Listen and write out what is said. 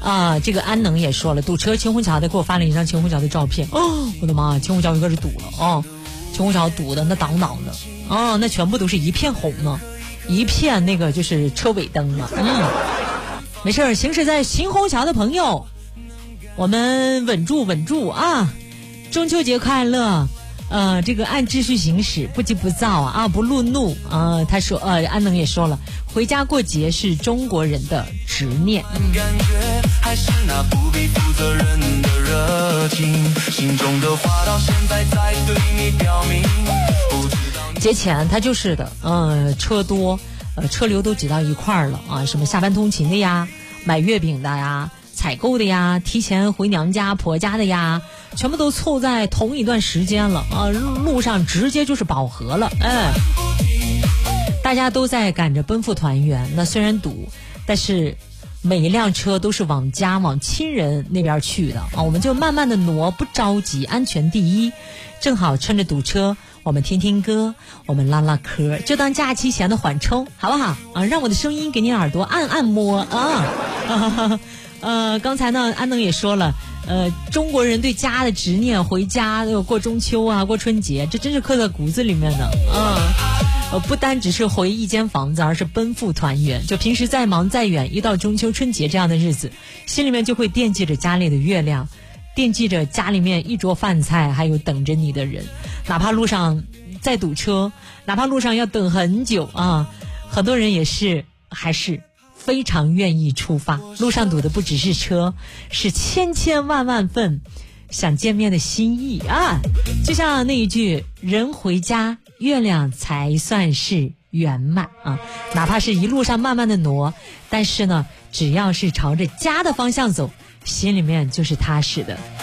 这个安能也说了，堵车青虹桥的给我发了一张青虹桥的照片。我的妈，青虹桥应该是堵了青虹桥堵的那挡的那全部都是一片红呢，一片那个就是车尾灯啊。没事，行驶在新虹桥的朋友，我们稳住啊！中秋节快乐！这个按秩序行驶，不急不躁不路怒他说安能也说了，回家过节是中国人的执念。 感觉还是那不必负责任的热情，心中的话到现在在对你表明。 节前他就是的，车多，车流都挤到一块儿了什么下班通勤的呀，买月饼的呀，采购的呀，提前回娘家婆家的呀，全部都凑在同一段时间了路上直接就是饱和了。大家都在赶着奔赴团圆，那虽然堵，但是每一辆车都是往家往亲人那边去的我们就慢慢的挪，不着急，安全第一。正好趁着堵车，我们听听歌，我们拉拉嗑，就当假期前的缓冲，好不好让我的声音给你耳朵按摩刚才呢安能也说了，中国人对家的执念，回家过中秋过春节，这真是刻在骨子里面的不单只是回一间房子，而是奔赴团圆。就平时再忙再远，一到中秋春节这样的日子，心里面就会惦记着家里的月亮，惦记着家里面一桌饭菜，还有等着你的人。哪怕路上再堵车，哪怕路上要等很久很多人也是还是非常愿意出发。路上堵的不只是车，是千千万万份想见面的心意就像那一句，人回家月亮才算是圆满哪怕是一路上慢慢的挪，但是呢只要是朝着家的方向走，心里面就是踏实的。